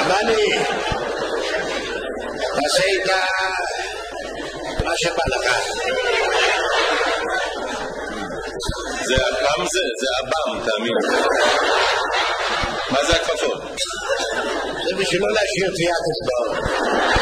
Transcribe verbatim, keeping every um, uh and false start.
בני, תעשה איתה מה שבא לך. זה הפעם זה? זה הבם, תאמין. מה זה הכפפות? זה בשביל לא להשאיר טביעת אצבעות.